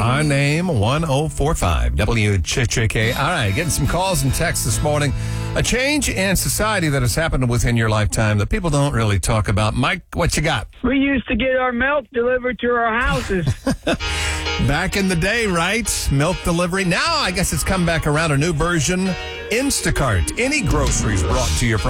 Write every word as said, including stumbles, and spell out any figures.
Our name, one oh four five W Ch Ch K. All right, getting some calls and texts this morning. A change in society that has happened within your lifetime that people don't really talk about. Mike, what you got? We used to get our milk delivered to our houses. Back in the day, right? Milk delivery. Now, I guess it's come back around, a new version. Instacart. Any groceries brought to your property.